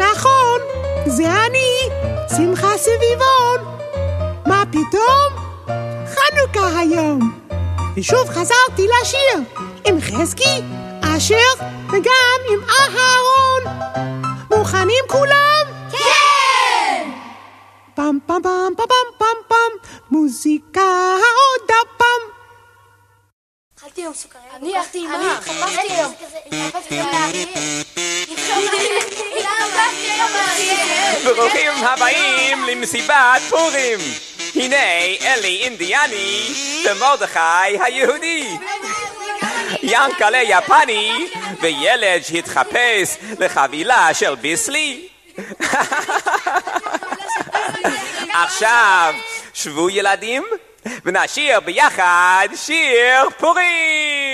נכון, זה אני, שמחה סביבון. מה פתאום? חנוכה היום. ושוב חזרתי לשיר עם חזקי, אשר וגם עם אהרון. מוכנים כולם? כן! פם פם פם פם פם פם, מוזיקה עוד הפעם. אכלתי יום סוכריה. אני אכלתי עם מה? חפשתי יום. ברוכים הבאים למסיבת פורים. הנה אלי אינדיאני ומרדכי היהודי, ינקלה יפני וילד שהתחפש לחבילה של ביסלי. עכשיו שבו ילדים ונשיר ביחד שיר פורים.